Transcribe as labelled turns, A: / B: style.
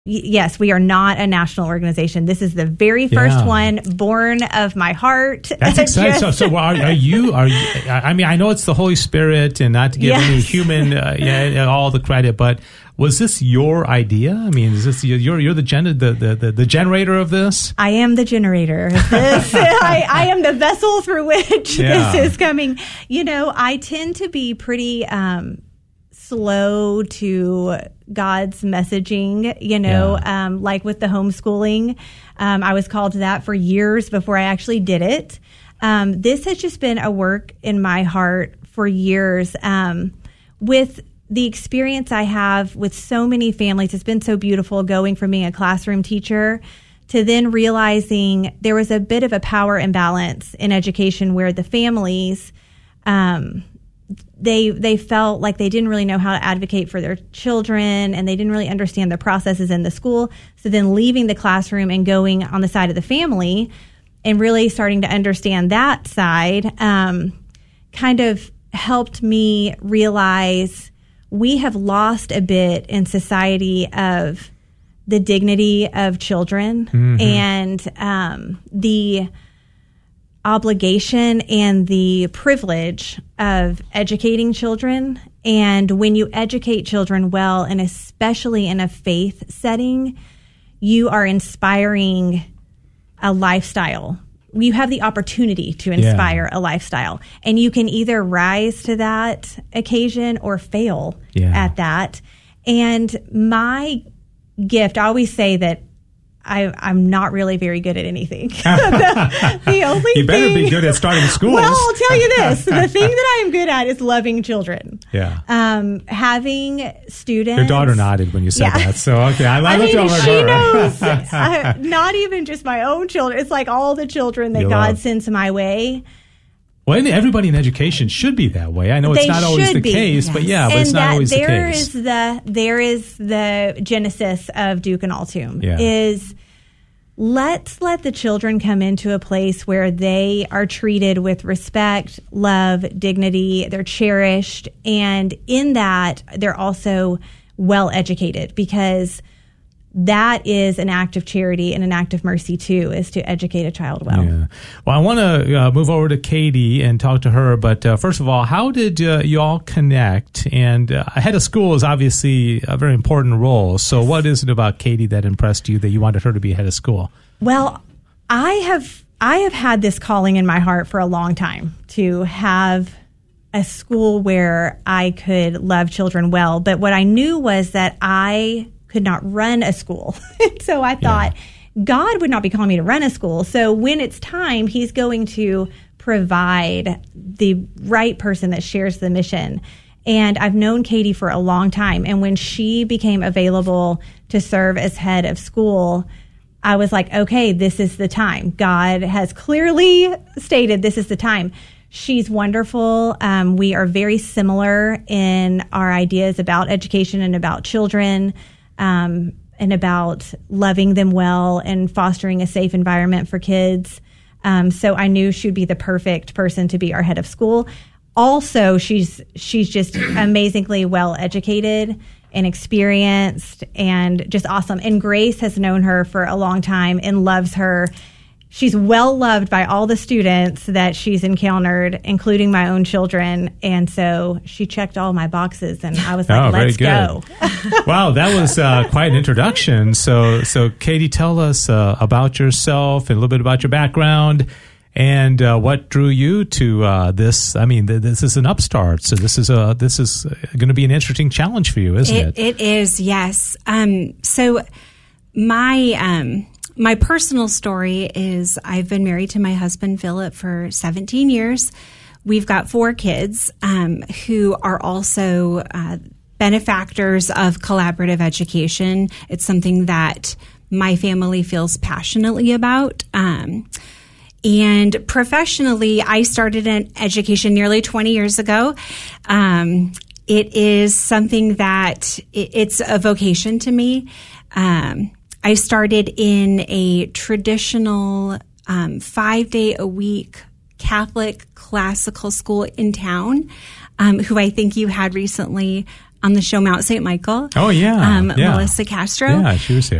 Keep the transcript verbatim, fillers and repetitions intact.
A: Yes, we are not a national organization. This is the very first
B: yeah.
A: one born of my heart.
B: That's exciting. so, so are, are you? Are you? I mean, I know it's the Holy Spirit, and not to give yes. any human uh, yeah, all the credit, but was this your idea? I mean, is this you're you're the gen, the, the, the, the generator of this?
A: I am the generator of this. I, I am the vessel through which yeah. this is coming. You know, I tend to be pretty um, slow to God's messaging, you know, yeah. um, like with the homeschooling. Um, I was called to that for years before I actually did it. Um, this has just been a work in my heart for years. Um, with the experience I have with so many families, it's been so beautiful going from being a classroom teacher to then realizing there was a bit of a power imbalance in education where the families, um, they they felt like they didn't really know how to advocate for their children, and they didn't really understand the processes in the school. So then leaving the classroom and going on the side of the family and really starting to understand that side um, kind of helped me realize we have lost a bit in society of the dignity of children mm-hmm. and um, the obligation and the privilege of educating children. And when you educate children well, and especially in a faith setting, you are inspiring a lifestyle. You have the opportunity to inspire yeah. a lifestyle, and you can either rise to that occasion or fail yeah. at that. And my gift, I always say that I, I'm not really very good at anything. the, the only
B: you better
A: thing,
B: be good at starting schools.
A: Well, I'll tell you this. The thing that I am good at is loving children.
B: Yeah.
A: Um, having students.
B: Your daughter nodded when you said
A: yeah.
B: that. So, okay. I, I,
A: I mean,
B: her
A: she knows. uh, not even just my own children. It's like all the children that you God love. sends my way.
B: Well, everybody in education should be that way. I know it's
A: they
B: not always the
A: be.
B: case, yes. but yeah, but
A: and
B: it's not
A: that
B: always the
A: there
B: case.
A: Is the, there is the genesis of Duke and Altoum
B: yeah.
A: is let's let the children come into a place where they are treated with respect, love, dignity, they're cherished, and in that, they're also well educated, because that is an act of charity and an act of mercy too, is to educate a child well.
B: Yeah. Well, I want to uh, move over to Katie and talk to her. But uh, first of all, how did uh, you all connect? And uh, head of school is obviously a very important role. So what is it about Katie that impressed you that you wanted her to be head of school?
A: Well, I have I have had this calling in my heart for a long time to have a school where I could love children well. But what I knew was that I could not run a school. So I thought yeah. God would not be calling me to run a school. So when it's time, he's going to provide the right person that shares the mission. And I've known Katie for a long time. And when she became available to serve as head of school, I was like, okay, this is the time. God has clearly stated this is the time. She's wonderful. Um, we are very similar in our ideas about education and about children. Um, and about loving them well and fostering a safe environment for kids. Um, so I knew she would be the perfect person to be our head of school. Also, she's she's just amazingly well educated and experienced and just awesome. And Grace has known her for a long time and loves her. She's well loved by all the students that she's encountered, including my own children. And so she checked all my boxes, and I was like,
B: oh,
A: let's go.
B: Wow, that was uh, quite an introduction. So, so Katie, tell us uh, about yourself and a little bit about your background and uh, what drew you to uh, this. I mean, th- this is an upstart, so this is a this is going to be an interesting challenge for you, isn't it?
C: It, it is, yes. Um, so my... Um, My personal story is I've been married to my husband, Philip, for seventeen years. We've got four kids um, who are also uh, benefactors of collaborative education. It's something that my family feels passionately about. Um, and professionally, I started in education nearly twenty years ago. Um, it is something that it, it's a vocation to me. Um I started in a traditional um, five-day-a-week Catholic classical school in town, um, who I think you had recently on the show Mount Saint Michael.
B: Oh, yeah.
C: Um,
B: yeah.
C: Melissa Castro.
B: Yeah, she was here.